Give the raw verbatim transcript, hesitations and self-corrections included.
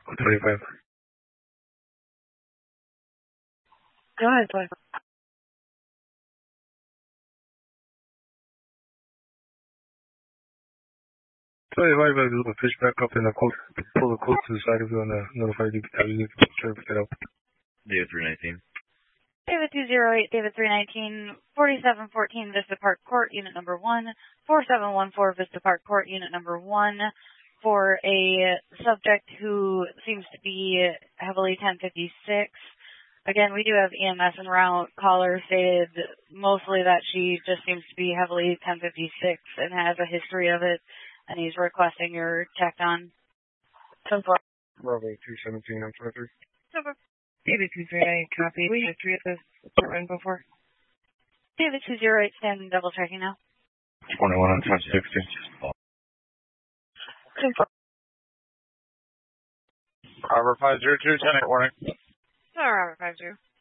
twenty-five. Go ahead, go ahead. twenty-five, I will fish back up and I'll pull the close to the side of you and uh, notify you. I'll leave to try to pick it up. David three nineteen. David two zero eight, David three nineteen, forty-seven fourteen Vista Park Court, Unit Number one, four seven one four Vista Park Court, Unit Number one, for a subject who seems to be heavily ten fifty-six. Again, we do have E M S en route. Caller stated mostly that she just seems to be heavily ten fifty-six and has a history of it, and he's requesting your checked on. Bravo two seventeen, I'm twenty-three. Super. David two zero eight, copy. We had three of this apartment before. David two zero eight, stand double checking now. twenty-one on ten sixty. Robert five zero two, ten eight, warning. Oh, Robert five zero.